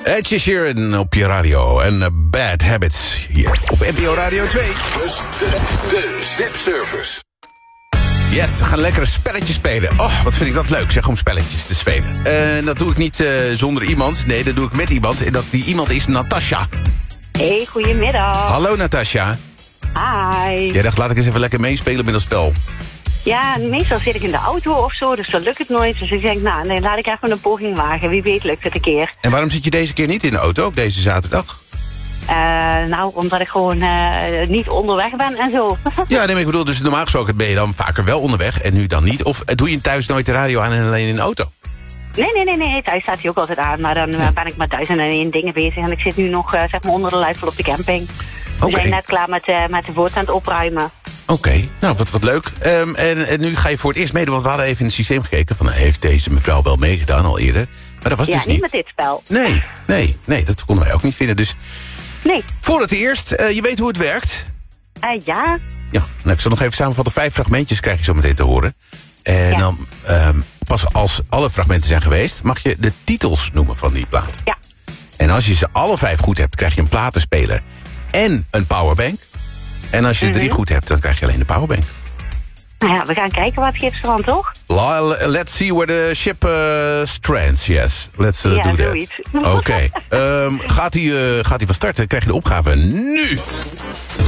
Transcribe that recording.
Ed Sheeran op je radio en Bad Habits hier op NPO Radio 2. De Zip-service. Yes, we gaan lekkere spelletjes spelen. Oh, wat vind ik dat leuk, zeg, om spelletjes te spelen. En dat doe ik niet zonder iemand. Nee, dat doe ik met iemand. En die iemand is Natasja. Hey, goedemiddag. Hallo Natasja. Hi. Jij dacht, laat ik eens even lekker meespelen met dat spel. Ja, meestal zit ik in de auto of zo, dus dan lukt het nooit. Dus ik denk, nou, nee, laat ik even een poging wagen. Wie weet lukt het een keer. En waarom zit je deze keer niet in de auto, op deze zaterdag? Nou, omdat ik gewoon niet onderweg ben en zo. Ja, nee, maar ik bedoel, dus normaal gesproken ben je dan vaker wel onderweg en nu dan niet. Of doe je thuis nooit de radio aan en alleen in de auto? Nee, thuis staat hij ook altijd aan. Maar dan ben ik met 1001 dingen bezig. En ik zit nu nog zeg maar onder de luifel op de camping. We zijn net klaar met de voort aan het opruimen. Oké, nou wat leuk. En nu ga je voor het eerst meedoen, want we hadden even in het systeem gekeken van, heeft deze mevrouw wel meegedaan al eerder? Maar dat was dus niet. Ja, niet met dit spel. Nee, dat konden wij ook niet vinden. Dus nee. Voor het eerst, je weet hoe het werkt? Ja. Ja, nou, ik zal nog even samenvatten. 5 fragmentjes krijg je zo meteen te horen. En dan pas als alle fragmenten zijn geweest, mag je de titels noemen van die plaat. Ja. En als je ze alle 5 goed hebt, krijg je een platenspeler en een powerbank. En als je 3 goed hebt, dan krijg je alleen de powerbank. Nou ja, we gaan kijken wat geeft dan, toch? Let's see where the ship strands. Yes, let's do that. Zoiets. Oké. Gaat hij van start? Dan krijg je de opgave nu.